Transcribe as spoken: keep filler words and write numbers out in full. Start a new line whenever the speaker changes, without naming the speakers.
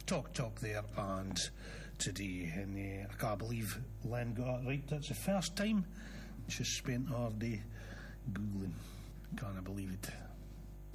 Talk Talk there and today, and uh, I can't believe Len got it right. That's the first time she's spent her day googling. Can't believe it.